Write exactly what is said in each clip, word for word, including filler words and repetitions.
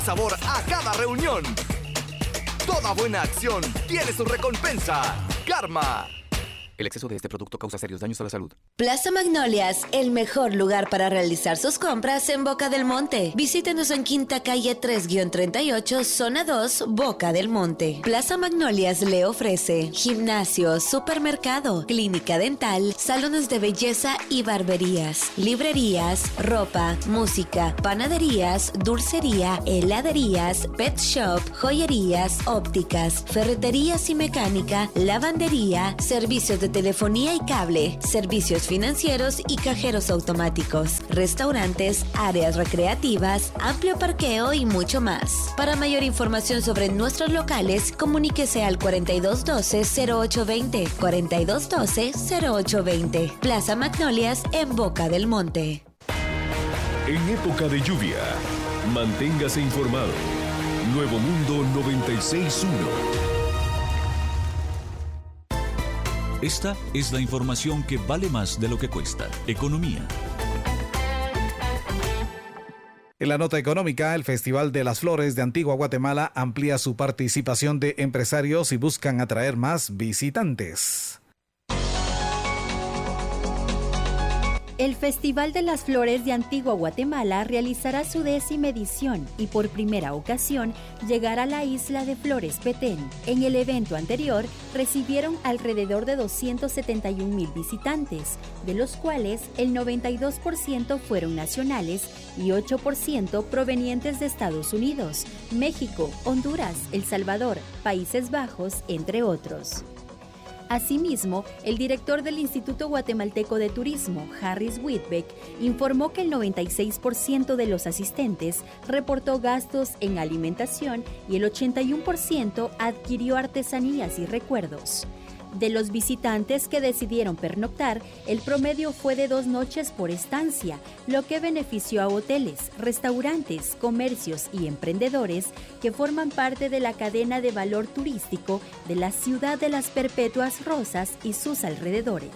Sabor a cada reunión. Toda buena acción tiene su recompensa. Karma. El exceso de este producto causa serios daños a la salud. Plaza Magnolias, el mejor lugar para realizar sus compras en Boca del Monte. Visítenos en Quinta Calle tres treinta y ocho, Zona dos, Boca del Monte. Plaza Magnolias le ofrece gimnasio, supermercado, clínica dental, salones de belleza y barberías, librerías, ropa, música, panaderías, dulcería, heladerías, pet shop, joyerías, ópticas, ferreterías y mecánica, lavandería, servicios de telefonía y cable, servicios financieros y cajeros automáticos, restaurantes, áreas recreativas, amplio parqueo y mucho más. Para mayor información sobre nuestros locales, comuníquese al cuarenta y dos doce, cero ocho veinte, cuarenta y dos doce, cero ocho veinte. Plaza Magnolias en Boca del Monte. En época de lluvia, manténgase informado. Nuevo Mundo noventa y seis punto uno. Esta es la información que vale más de lo que cuesta. Economía. En la nota económica, el Festival de las Flores de Antigua Guatemala amplía su participación de empresarios y buscan atraer más visitantes. El Festival de las Flores de Antigua Guatemala realizará su décima edición y por primera ocasión llegará a la isla de Flores Petén. En el evento anterior recibieron alrededor de doscientos setenta y un mil visitantes, de los cuales el noventa y dos por ciento fueron nacionales y ocho por ciento provenientes de Estados Unidos, México, Honduras, El Salvador, Países Bajos, entre otros. Asimismo, el director del Instituto Guatemalteco de Turismo, Harris Whitbeck, informó que el noventa y seis por ciento de los asistentes reportó gastos en alimentación y el ochenta y uno por ciento adquirió artesanías y recuerdos. De los visitantes que decidieron pernoctar, el promedio fue de dos noches por estancia, lo que benefició a hoteles, restaurantes, comercios y emprendedores que forman parte de la cadena de valor turístico de la ciudad de las Perpetuas Rosas y sus alrededores.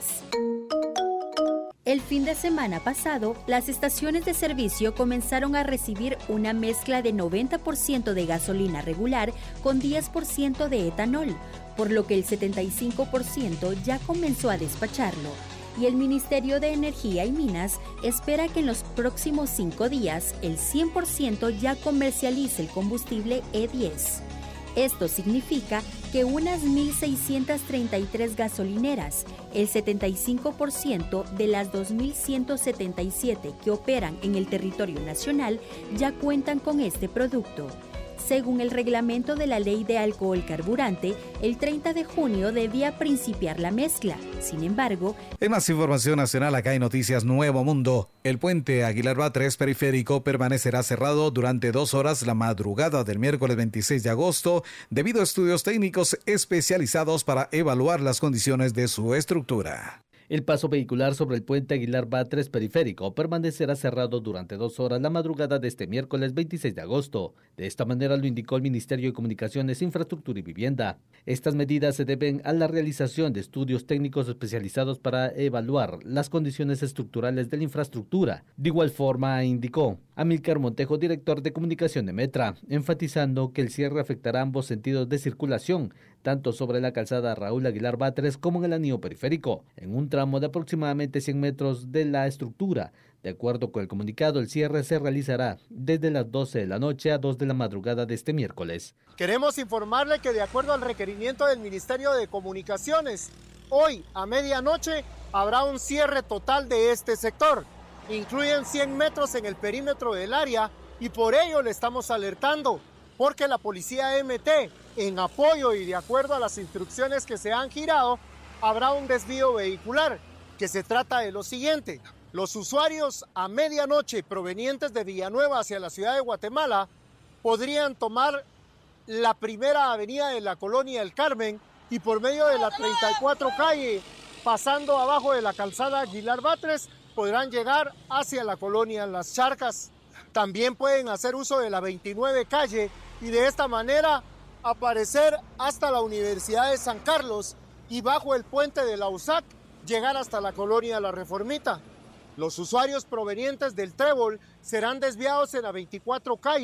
El fin de semana pasado, las estaciones de servicio comenzaron a recibir una mezcla de noventa por ciento de gasolina regular con diez por ciento de etanol, por lo que el setenta y cinco por ciento ya comenzó a despacharlo. Y el Ministerio de Energía y Minas espera que en los próximos cinco días el cien por ciento ya comercialice el combustible E diez. Esto significa que unas mil seiscientas treinta y tres gasolineras, el setenta y cinco por ciento de las dos mil ciento setenta y siete que operan en el territorio nacional, ya cuentan con este producto. Según el reglamento de la Ley de Alcohol Carburante, el treinta de junio debía principiar la mezcla. Sin embargo... En más información nacional, acá hay Noticias Nuevo Mundo. El puente Aguilar Batres periférico permanecerá cerrado durante dos horas la madrugada del miércoles veintiséis de agosto debido a estudios técnicos especializados para evaluar las condiciones de su estructura. El paso vehicular sobre el puente Aguilar Batres periférico permanecerá cerrado durante dos horas la madrugada de este miércoles veintiséis de agosto. De esta manera lo indicó el Ministerio de Comunicaciones, Infraestructura y Vivienda. Estas medidas se deben a la realización de estudios técnicos especializados para evaluar las condiciones estructurales de la infraestructura. De igual forma, indicó Amílcar Montejo, director de comunicación de Metra, enfatizando que el cierre afectará ambos sentidos de circulación, tanto sobre la calzada Raúl Aguilar Batres como en el anillo periférico, en un tramo de aproximadamente cien metros de la estructura. De acuerdo con el comunicado, el cierre se realizará desde las doce de la noche a dos de la madrugada de este miércoles. Queremos informarle que de acuerdo al requerimiento del Ministerio de Comunicaciones, hoy a medianoche habrá un cierre total de este sector. Incluyen cien metros en el perímetro del área y por ello le estamos alertando, porque la Policía M T, en apoyo y de acuerdo a las instrucciones que se han girado, habrá un desvío vehicular, que se trata de lo siguiente. Los usuarios a medianoche provenientes de Villanueva hacia la ciudad de Guatemala podrían tomar la primera avenida de la colonia El Carmen y por medio de la treinta y cuatro calle, pasando abajo de la calzada Aguilar Batres, podrán llegar hacia la colonia Las Charcas. También pueden hacer uso de la veintinueve calle y de esta manera aparecer hasta la Universidad de San Carlos y bajo el puente de la U S A C llegar hasta la colonia La Reformita. Los usuarios provenientes del Trébol serán desviados en la veinticuatro calle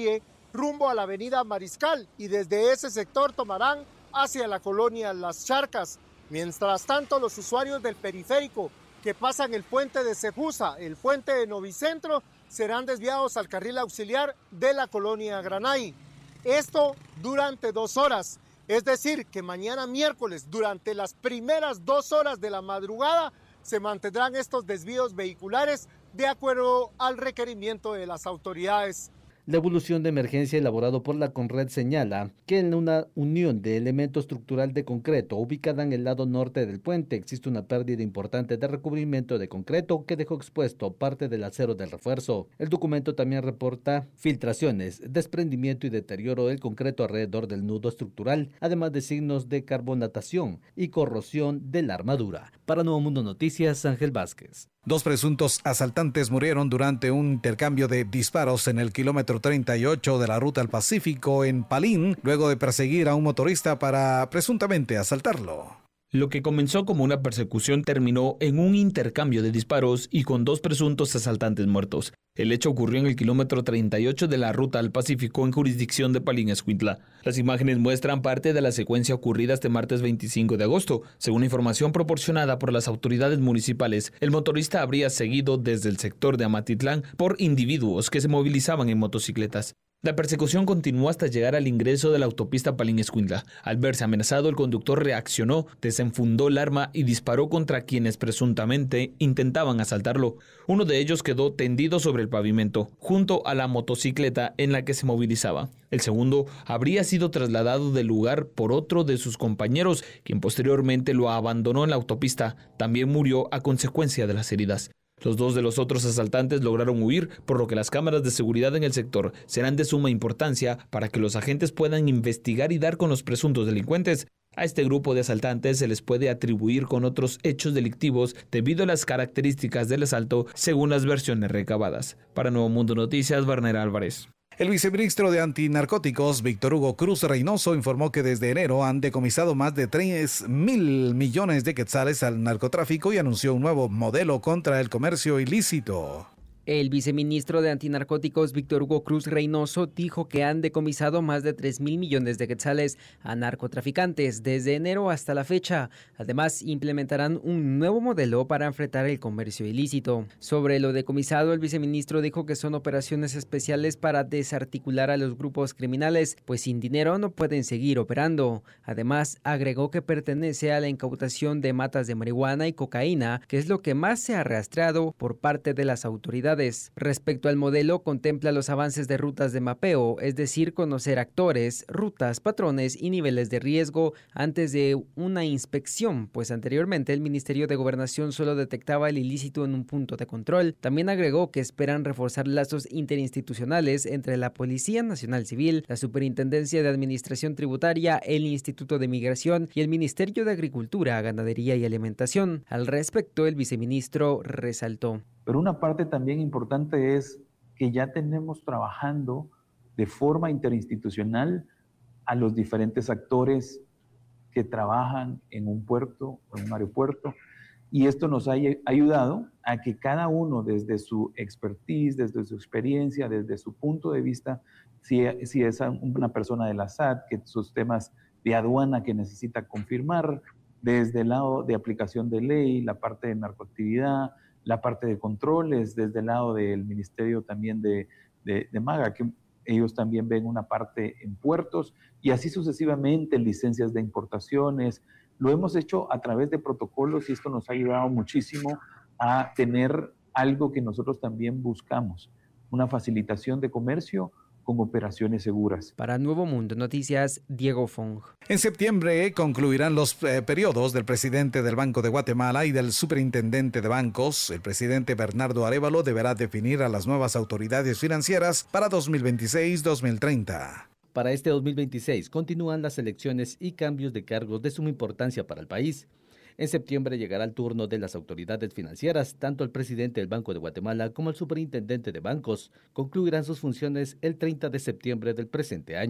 rumbo a la avenida Mariscal y desde ese sector tomarán hacia la colonia Las Charcas. Mientras tanto, los usuarios del periférico que pasan el puente de Cefusa, el puente de Novicentro, serán desviados al carril auxiliar de la colonia Granay. Esto durante dos horas. Es decir, que mañana miércoles, durante las primeras dos horas de la madrugada, se mantendrán estos desvíos vehiculares de acuerdo al requerimiento de las autoridades. La evolución de emergencia elaborado por la Conred señala que en una unión de elemento estructural de concreto ubicada en el lado norte del puente existe una pérdida importante de recubrimiento de concreto que dejó expuesto parte del acero del refuerzo. El documento también reporta filtraciones, desprendimiento y deterioro del concreto alrededor del nudo estructural, además de signos de carbonatación y corrosión de la armadura. Para Nuevo Mundo Noticias, Ángel Vázquez. Dos presuntos asaltantes murieron durante un intercambio de disparos en el kilómetro treinta y ocho de la ruta al Pacífico en Palín, luego de perseguir a un motorista para presuntamente asaltarlo. Lo que comenzó como una persecución terminó en un intercambio de disparos y con dos presuntos asaltantes muertos. El hecho ocurrió en el kilómetro treinta y ocho de la ruta al Pacífico en jurisdicción de Palín, Escuintla. Las imágenes muestran parte de la secuencia ocurrida este martes veinticinco de agosto. Según información proporcionada por las autoridades municipales, el motorista habría seguido desde el sector de Amatitlán por individuos que se movilizaban en motocicletas. La persecución continuó hasta llegar al ingreso de la autopista Palín-Escuintla. Al verse amenazado, el conductor reaccionó, desenfundó el arma y disparó contra quienes presuntamente intentaban asaltarlo. Uno de ellos quedó tendido sobre el pavimento, junto a la motocicleta en la que se movilizaba. El segundo habría sido trasladado del lugar por otro de sus compañeros, quien posteriormente lo abandonó en la autopista. También murió a consecuencia de las heridas. Los dos de los otros asaltantes lograron huir, por lo que las cámaras de seguridad en el sector serán de suma importancia para que los agentes puedan investigar y dar con los presuntos delincuentes. A este grupo de asaltantes se les puede atribuir con otros hechos delictivos debido a las características del asalto, según las versiones recabadas. Para Nuevo Mundo Noticias, Werner Álvarez. El viceministro de Antinarcóticos, Víctor Hugo Cruz Reynoso, informó que desde enero han decomisado más de tres mil millones de quetzales al narcotráfico y anunció un nuevo modelo contra el comercio ilícito. El viceministro de Antinarcóticos, Víctor Hugo Cruz Reynoso, dijo que han decomisado más de tres mil millones de quetzales a narcotraficantes desde enero hasta la fecha. Además, implementarán un nuevo modelo para enfrentar el comercio ilícito. Sobre lo decomisado, el viceministro dijo que son operaciones especiales para desarticular a los grupos criminales, pues sin dinero no pueden seguir operando. Además, agregó que pertenece a la incautación de matas de marihuana y cocaína, que es lo que más se ha rastreado por parte de las autoridades. Respecto al modelo, contempla los avances de rutas de mapeo, es decir, conocer actores, rutas, patrones y niveles de riesgo antes de una inspección, pues anteriormente el Ministerio de Gobernación solo detectaba el ilícito en un punto de control. También agregó que esperan reforzar lazos interinstitucionales entre la Policía Nacional Civil, la Superintendencia de Administración Tributaria, el Instituto de Migración y el Ministerio de Agricultura, Ganadería y Alimentación. Al respecto, el viceministro resaltó. Pero una parte también importante es que ya tenemos trabajando de forma interinstitucional a los diferentes actores que trabajan en un puerto o en un aeropuerto, y esto nos ha ayudado a que cada uno desde su expertise, desde su experiencia, desde su punto de vista, si, si es una persona de la S A T, que sus temas de aduana que necesita confirmar, desde el lado de aplicación de ley, la parte de narcoactividad, la parte de controles, desde el lado del Ministerio también de, de, de MAGA, que ellos también ven una parte en puertos, y así sucesivamente, licencias de importaciones. Lo hemos hecho a través de protocolos y esto nos ha ayudado muchísimo a tener algo que nosotros también buscamos, una facilitación de comercio con operaciones seguras. Para Nuevo Mundo Noticias, Diego Fong. En septiembre concluirán los eh, periodos del presidente del Banco de Guatemala y del superintendente de bancos. El presidente Bernardo Arévalo deberá definir a las nuevas autoridades financieras para dos mil veintiséis a dos mil treinta. Para este dos mil veintiséis continúan las elecciones y cambios de cargos de suma importancia para el país. En septiembre llegará el turno de las autoridades financieras. Tanto el presidente del Banco de Guatemala como el superintendente de bancos concluirán sus funciones el treinta de septiembre del presente año.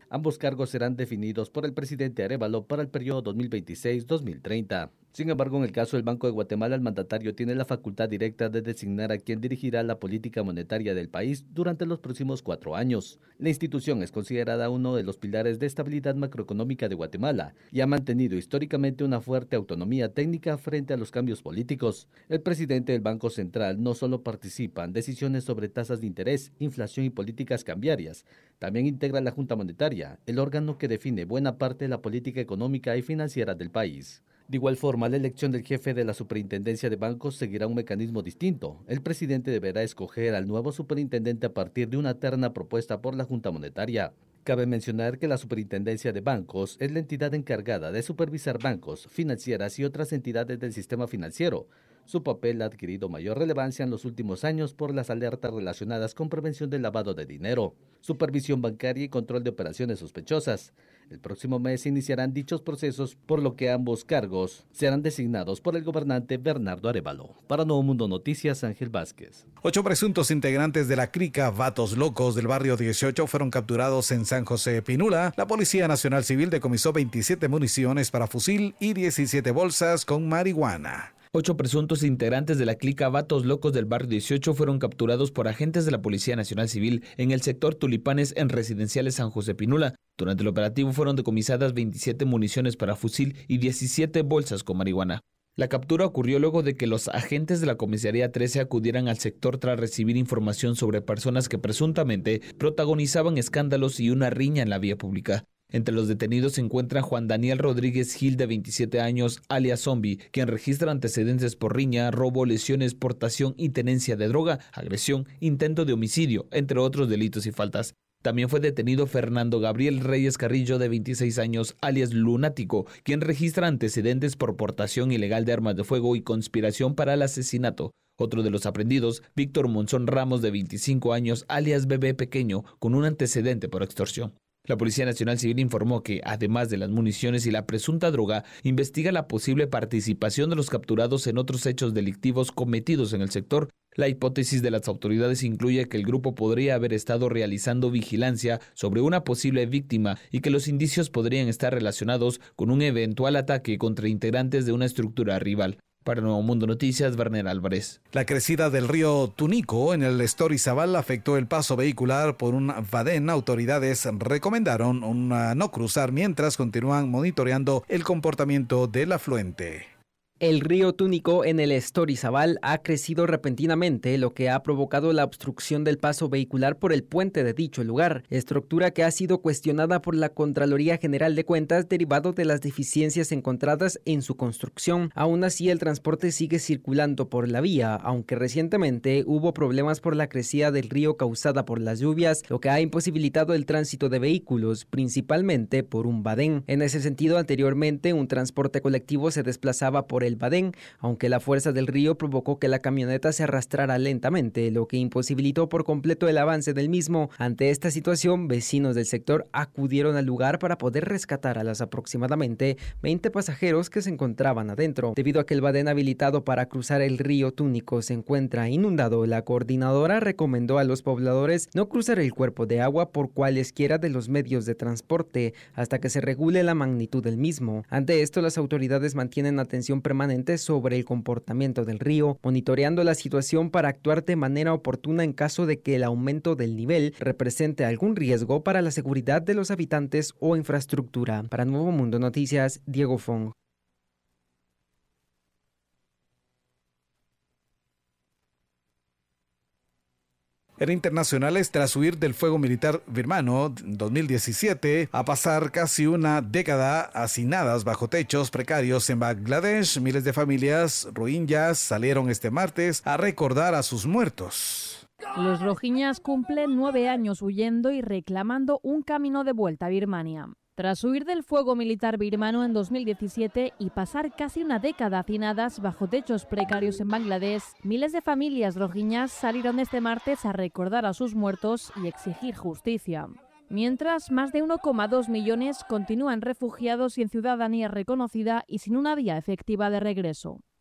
Ambos cargos serán definidos por el presidente Arévalo para el periodo dos mil veintiséis a dos mil treinta. Sin embargo, en el caso del Banco de Guatemala, el mandatario tiene la facultad directa de designar a quien dirigirá la política monetaria del país durante los próximos cuatro años. La institución es considerada uno de los pilares de estabilidad macroeconómica de Guatemala y ha mantenido históricamente una fuerte autonomía técnica frente a los cambios políticos. El presidente del Banco Central no solo participa en decisiones sobre tasas de interés, inflación y políticas cambiarias, también integra la Junta Monetaria, el órgano que define buena parte de la política económica y financiera del país. De igual forma, la elección del jefe de la Superintendencia de Bancos seguirá un mecanismo distinto. El presidente deberá escoger al nuevo superintendente a partir de una terna propuesta por la Junta Monetaria. Cabe mencionar que la Superintendencia de Bancos es la entidad encargada de supervisar bancos, financieras y otras entidades del sistema financiero. Su papel ha adquirido mayor relevancia en los últimos años por las alertas relacionadas con prevención del lavado de dinero, supervisión bancaria y control de operaciones sospechosas. El próximo mes iniciarán dichos procesos, por lo que ambos cargos serán designados por el gobernante Bernardo Arévalo. Para Nuevo Mundo Noticias, Ángel Vázquez. Ocho presuntos integrantes de la clica Vatos Locos del barrio dieciocho fueron capturados en San José Pinula. La Policía Nacional Civil decomisó veintisiete municiones para fusil y diecisiete bolsas con marihuana. Ocho presuntos integrantes de la clica Vatos Locos del barrio dieciocho fueron capturados por agentes de la Policía Nacional Civil en el sector Tulipanes en Residenciales San José Pinula. Durante el operativo fueron decomisadas veintisiete municiones para fusil y diecisiete bolsas con marihuana. La captura ocurrió luego de que los agentes de la Comisaría trece acudieran al sector tras recibir información sobre personas que presuntamente protagonizaban escándalos y una riña en la vía pública. Entre los detenidos se encuentra Juan Daniel Rodríguez Gil, de veintisiete años, alias Zombie, quien registra antecedentes por riña, robo, lesiones, portación y tenencia de droga, agresión, intento de homicidio, entre otros delitos y faltas. También fue detenido Fernando Gabriel Reyes Carrillo, de veintiséis años, alias Lunático, quien registra antecedentes por portación ilegal de armas de fuego y conspiración para el asesinato. Otro de los aprendidos, Víctor Monzón Ramos, de veinticinco años, alias Bebé Pequeño, con un antecedente por extorsión. La Policía Nacional Civil informó que, además de las municiones y la presunta droga, investiga la posible participación de los capturados en otros hechos delictivos cometidos en el sector. La hipótesis de las autoridades incluye que el grupo podría haber estado realizando vigilancia sobre una posible víctima y que los indicios podrían estar relacionados con un eventual ataque contra integrantes de una estructura rival. Para Nuevo Mundo Noticias, Werner Álvarez. La crecida del río Tunico en el Estorizabal afectó el paso vehicular por un vadén. Autoridades recomendaron una no cruzar mientras continúan monitoreando el comportamiento del afluente. El río Tunico en el Estorizabal ha crecido repentinamente, lo que ha provocado la obstrucción del paso vehicular por el puente de dicho lugar, estructura que ha sido cuestionada por la Contraloría General de Cuentas derivado de las deficiencias encontradas en su construcción. Aún así, el transporte sigue circulando por la vía, aunque recientemente hubo problemas por la crecida del río causada por las lluvias, lo que ha imposibilitado el tránsito de vehículos, principalmente por un vadén. En ese sentido, anteriormente un transporte colectivo se desplazaba por el el vadén, aunque la fuerza del río provocó que la camioneta se arrastrara lentamente, lo que imposibilitó por completo el avance del mismo. Ante esta situación, vecinos del sector acudieron al lugar para poder rescatar a los aproximadamente veinte pasajeros que se encontraban adentro. Debido a que el vadén habilitado para cruzar el río Tunico se encuentra inundado, la coordinadora recomendó a los pobladores no cruzar el cuerpo de agua por cualesquiera de los medios de transporte hasta que se regule la magnitud del mismo. Ante esto, las autoridades mantienen atención permanente sobre el comportamiento del río, monitoreando la situación para actuar de manera oportuna en caso de que el aumento del nivel represente algún riesgo para la seguridad de los habitantes o infraestructura. Para Nuevo Mundo Noticias, Diego Fong. En internacionales, tras huir del fuego militar birmano en dos mil diecisiete, a pasar casi una década hacinadas bajo techos precarios en Bangladesh, miles de familias rohingyas salieron este martes a recordar a sus muertos. Los rohingyas cumplen nueve años huyendo y reclamando un camino de vuelta a Birmania. Tras huir del fuego militar birmano en dos mil diecisiete y pasar casi una década hacinadas bajo techos precarios en Bangladesh, miles de familias rohingyas salieron este martes a recordar a sus muertos y exigir justicia. Mientras, más de uno coma dos millones continúan refugiados sin ciudadanía reconocida y sin una vía efectiva de regreso.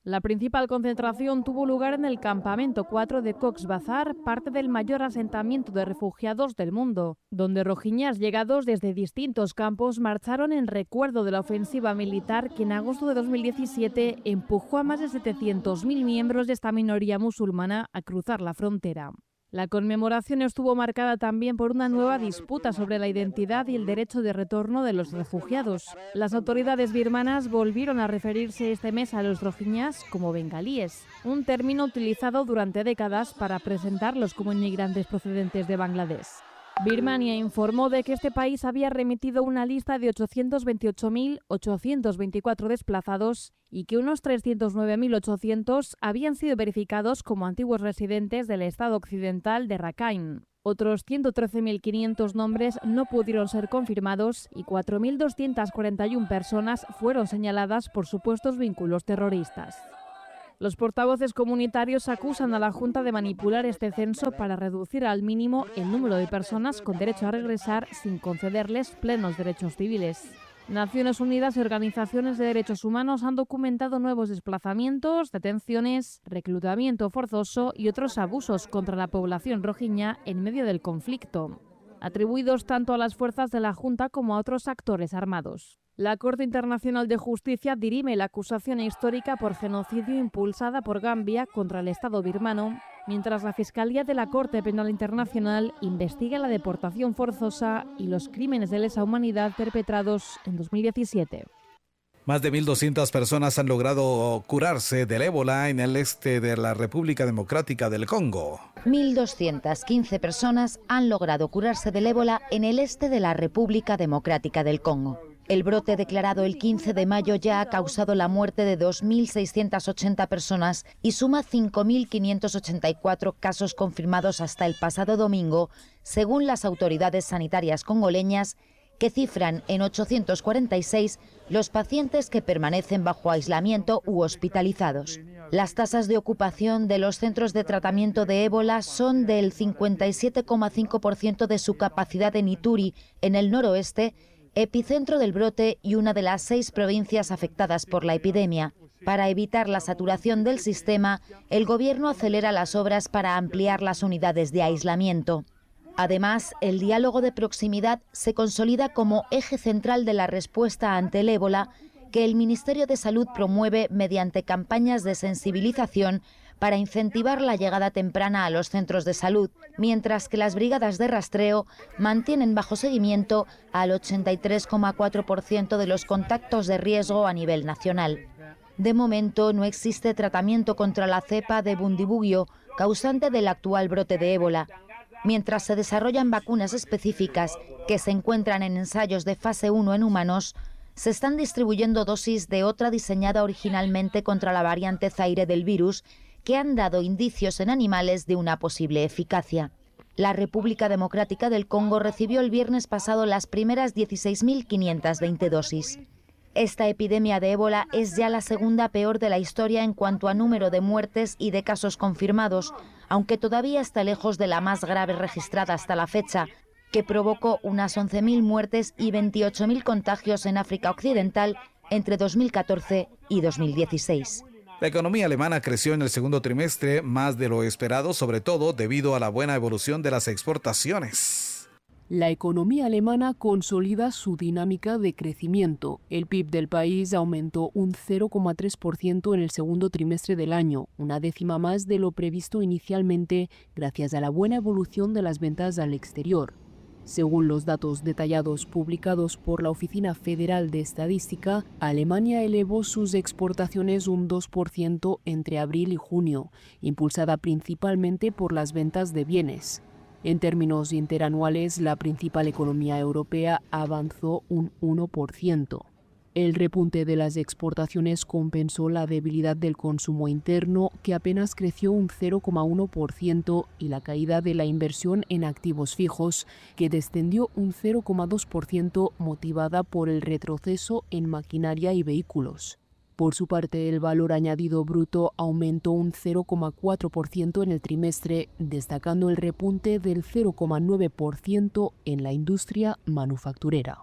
La principal concentración tuvo lugar en el campamento cuatro de Cox's Bazar, parte del mayor asentamiento de refugiados del mundo, donde rohinyás llegados desde distintos campos marcharon en recuerdo de la ofensiva militar que en agosto de dos mil diecisiete empujó a más de setecientos mil miembros de esta minoría musulmana a cruzar la frontera. La conmemoración estuvo marcada también por una nueva disputa sobre la identidad y el derecho de retorno de los refugiados. Las autoridades birmanas volvieron a referirse este mes a los rohinyás como bengalíes, un término utilizado durante décadas para presentarlos como inmigrantes procedentes de Bangladesh. Birmania informó de que este país había remitido una lista de ochocientos veintiocho mil ochocientos veinticuatro desplazados y que unos trescientos nueve mil ochocientos habían sido verificados como antiguos residentes del estado occidental de Rakhine. Otros ciento trece mil quinientos nombres no pudieron ser confirmados y cuatro mil doscientas cuarenta y una personas fueron señaladas por supuestos vínculos terroristas. Los portavoces comunitarios acusan a la Junta de manipular este censo para reducir al mínimo el número de personas con derecho a regresar sin concederles plenos derechos civiles. Naciones Unidas y organizaciones de derechos humanos han documentado nuevos desplazamientos, detenciones, reclutamiento forzoso y otros abusos contra la población rohinyá en medio del conflicto, atribuidos tanto a las fuerzas de la Junta como a otros actores armados. La Corte Internacional de Justicia dirime la acusación histórica por genocidio impulsada por Gambia contra el Estado birmano, mientras la Fiscalía de la Corte Penal Internacional investiga la deportación forzosa y los crímenes de lesa humanidad perpetrados en dos mil diecisiete. Más de mil doscientas personas han logrado curarse del ébola en el este de la República Democrática del Congo. mil doscientas quince personas han logrado curarse del ébola en el este de la República Democrática del Congo. El brote declarado el quince de mayo ya ha causado la muerte de dos mil seiscientas ochenta personas y suma cinco mil quinientos ochenta y cuatro casos confirmados hasta el pasado domingo, según las autoridades sanitarias congoleñas, que cifran en ochocientos cuarenta y seis los pacientes que permanecen bajo aislamiento u hospitalizados. Las tasas de ocupación de los centros de tratamiento de ébola son del cincuenta y siete coma cinco por ciento de su capacidad en Ituri, en el noroeste, epicentro del brote y una de las seis provincias afectadas por la epidemia. Para evitar la saturación del sistema, el gobierno acelera las obras para ampliar las unidades de aislamiento. Además, el diálogo de proximidad se consolida como eje central de la respuesta ante el ébola, que el Ministerio de Salud promueve mediante campañas de sensibilización para incentivar la llegada temprana a los centros de salud, mientras que las brigadas de rastreo mantienen bajo seguimiento al ochenta y tres coma cuatro por ciento de los contactos de riesgo a nivel nacional. De momento no existe tratamiento contra la cepa de Bundibugyo, causante del actual brote de ébola, mientras se desarrollan vacunas específicas que se encuentran en ensayos de fase uno en humanos. Se están distribuyendo dosis de otra diseñada originalmente contra la variante Zaire del virus, que han dado indicios en animales de una posible eficacia. La República Democrática del Congo recibió el viernes pasado las primeras dieciséis mil quinientas veinte dosis. Esta epidemia de ébola es ya la segunda peor de la historia en cuanto a número de muertes y de casos confirmados, aunque todavía está lejos de la más grave registrada hasta la fecha, que provocó unas once mil muertes y veintiocho mil contagios en África Occidental entre dos mil catorce y dos mil dieciséis. La economía alemana creció en el segundo trimestre más de lo esperado, sobre todo debido a la buena evolución de las exportaciones. La economía alemana consolida su dinámica de crecimiento. El P I B del país aumentó un cero coma tres por ciento en el segundo trimestre del año, una décima más de lo previsto inicialmente, gracias a la buena evolución de las ventas al exterior. Según los datos detallados publicados por la Oficina Federal de Estadística, Alemania elevó sus exportaciones un dos por ciento entre abril y junio, impulsada principalmente por las ventas de bienes. En términos interanuales, la principal economía europea avanzó un uno por ciento. El repunte de las exportaciones compensó la debilidad del consumo interno, que apenas creció un cero coma uno por ciento, y la caída de la inversión en activos fijos, que descendió un cero coma dos por ciento, motivada por el retroceso en maquinaria y vehículos. Por su parte, el valor añadido bruto aumentó un cero coma cuatro por ciento en el trimestre, destacando el repunte del cero coma nueve por ciento en la industria manufacturera.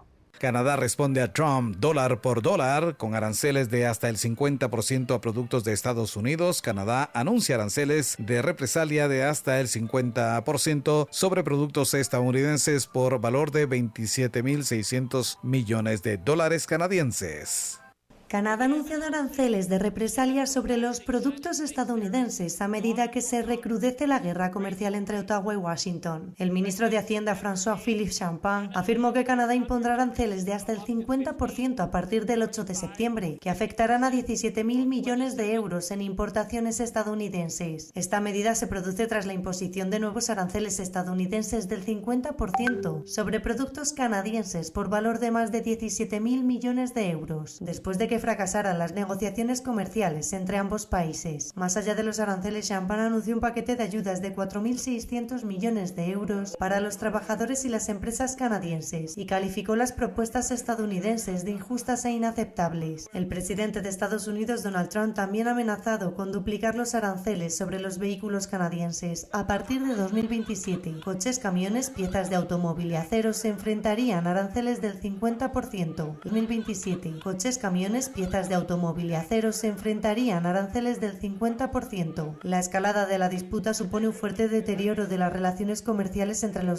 Canadá responde a Trump dólar por dólar con aranceles de hasta el cincuenta por ciento a productos de Estados Unidos. Canadá anuncia aranceles de represalia de hasta el cincuenta por ciento sobre productos estadounidenses por valor de veintisiete mil seiscientos millones de dólares canadienses. Canadá ha anunciado aranceles de represalia sobre los productos estadounidenses a medida que se recrudece la guerra comercial entre Ottawa y Washington. El ministro de Hacienda, François-Philippe Champagne, afirmó que Canadá impondrá aranceles de hasta el cincuenta por ciento a partir del ocho de septiembre, que afectarán a diecisiete mil millones de euros en importaciones estadounidenses. Esta medida se produce tras la imposición de nuevos aranceles estadounidenses del cincuenta por ciento sobre productos canadienses por valor de más de diecisiete mil millones de euros, después de que fracasaran las negociaciones comerciales entre ambos países. Más allá de los aranceles, Champagne anunció un paquete de ayudas de cuatro mil seiscientos millones de euros para los trabajadores y las empresas canadienses y calificó las propuestas estadounidenses de injustas e inaceptables. El presidente de Estados Unidos, Donald Trump, también ha amenazado con duplicar los aranceles sobre los vehículos canadienses. A partir de dos mil veintisiete, coches, camiones, piezas de automóvil y acero se enfrentarían a aranceles del cincuenta por ciento. dos mil veintisiete, coches, camiones, piezas de automóvil y acero se enfrentarían a aranceles del cincuenta por ciento. La escalada de la disputa supone un fuerte deterioro de las relaciones comerciales entre los